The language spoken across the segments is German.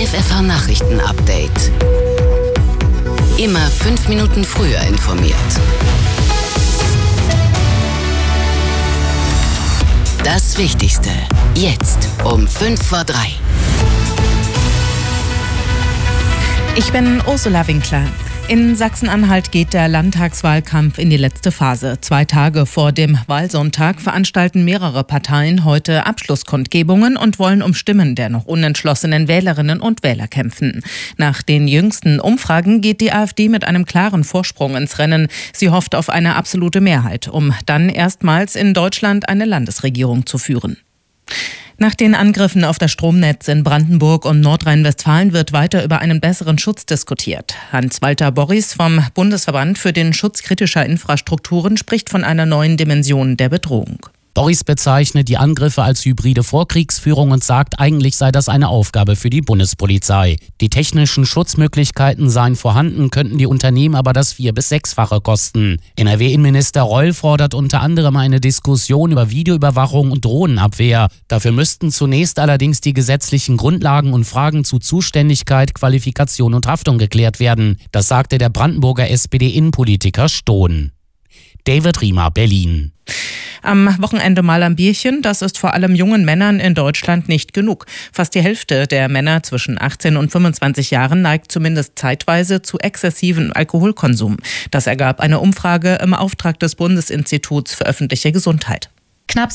FFH-Nachrichten-Update. Immer 5 Minuten früher informiert. Das Wichtigste jetzt um 2:55. Ich bin Ursula Winkler. In Sachsen-Anhalt geht der Landtagswahlkampf in die letzte Phase. 2 Tage vor dem Wahlsonntag veranstalten mehrere Parteien heute Abschlusskundgebungen und wollen um Stimmen der noch unentschlossenen Wählerinnen und Wähler kämpfen. Nach den jüngsten Umfragen geht die AfD mit einem klaren Vorsprung ins Rennen. Sie hofft auf eine absolute Mehrheit, um dann erstmals in Deutschland eine Landesregierung zu führen. Nach den Angriffen auf das Stromnetz in Brandenburg und Nordrhein-Westfalen wird weiter über einen besseren Schutz diskutiert. Hans-Walter Borries vom Bundesverband für den Schutz kritischer Infrastrukturen spricht von einer neuen Dimension der Bedrohung. Borries bezeichnet die Angriffe als hybride Vorkriegsführung und sagt, eigentlich sei das eine Aufgabe für die Bundespolizei. Die technischen Schutzmöglichkeiten seien vorhanden, könnten die Unternehmen aber das 4- bis 6-fache kosten. NRW-Innenminister Reul fordert unter anderem eine Diskussion über Videoüberwachung und Drohnenabwehr. Dafür müssten zunächst allerdings die gesetzlichen Grundlagen und Fragen zu Zuständigkeit, Qualifikation und Haftung geklärt werden. Das sagte der Brandenburger SPD-Innenpolitiker Stohn. David Riemer, Berlin. Am Wochenende mal am Bierchen, das ist vor allem jungen Männern in Deutschland nicht genug. Fast die Hälfte der Männer zwischen 18 und 25 Jahren neigt zumindest zeitweise zu exzessivem Alkoholkonsum. Das ergab eine Umfrage im Auftrag des Bundesinstituts für öffentliche Gesundheit. Knapp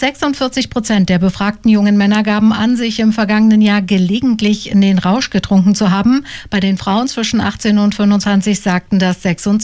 46% der befragten jungen Männer gaben an, sich im vergangenen Jahr gelegentlich in den Rausch getrunken zu haben. Bei den Frauen zwischen 18 und 25 sagten das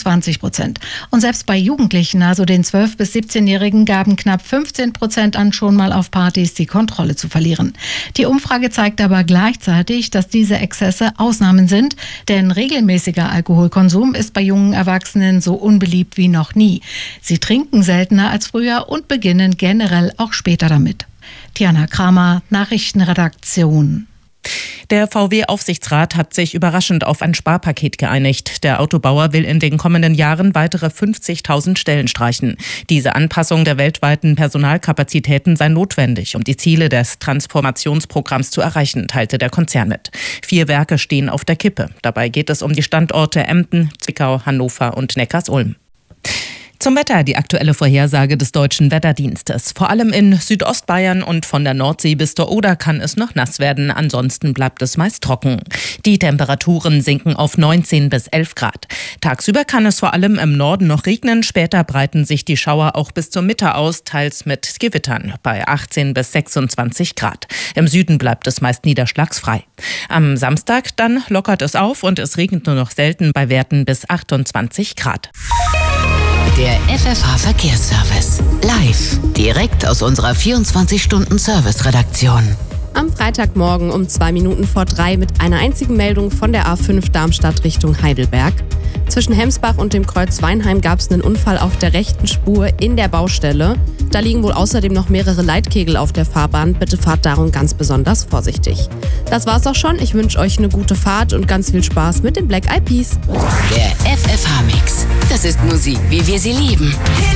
26%. Und selbst bei Jugendlichen, also den 12- bis 17-Jährigen, gaben knapp 15% an, schon mal auf Partys die Kontrolle zu verlieren. Die Umfrage zeigt aber gleichzeitig, dass diese Exzesse Ausnahmen sind, denn regelmäßiger Alkoholkonsum ist bei jungen Erwachsenen so unbeliebt wie noch nie. Sie trinken seltener als früher und beginnen generell auch später damit. Diana Kramer, Nachrichtenredaktion. Der VW-Aufsichtsrat hat sich überraschend auf ein Sparpaket geeinigt. Der Autobauer will in den kommenden Jahren weitere 50.000 Stellen streichen. Diese Anpassung der weltweiten Personalkapazitäten sei notwendig, um die Ziele des Transformationsprogramms zu erreichen, teilte der Konzern mit. 4 Werke stehen auf der Kippe. Dabei geht es um die Standorte Emden, Zwickau, Hannover und Neckarsulm. Zum Wetter die aktuelle Vorhersage des Deutschen Wetterdienstes. Vor allem in Südostbayern und von der Nordsee bis zur Oder kann es noch nass werden. Ansonsten bleibt es meist trocken. Die Temperaturen sinken auf 19 bis 11 Grad. Tagsüber kann es vor allem im Norden noch regnen. Später breiten sich die Schauer auch bis zur Mitte aus, teils mit Gewittern bei 18 bis 26 Grad. Im Süden bleibt es meist niederschlagsfrei. Am Samstag dann lockert es auf und es regnet nur noch selten bei Werten bis 28 Grad. Der FFH-Verkehrsservice. Live. Direkt aus unserer 24-Stunden-Service-Redaktion. Am Freitagmorgen um 2:02 mit einer einzigen Meldung von der A5 Darmstadt Richtung Heidelberg. Zwischen Hemsbach und dem Kreuz Weinheim gab es einen Unfall auf der rechten Spur in der Baustelle. Da liegen wohl außerdem noch mehrere Leitkegel auf der Fahrbahn. Bitte fahrt darum ganz besonders vorsichtig. Das war's auch schon. Ich wünsche euch eine gute Fahrt und ganz viel Spaß mit den Black Eyed Peas. Der FFH-Mix. Das ist Musik, wie wir sie lieben.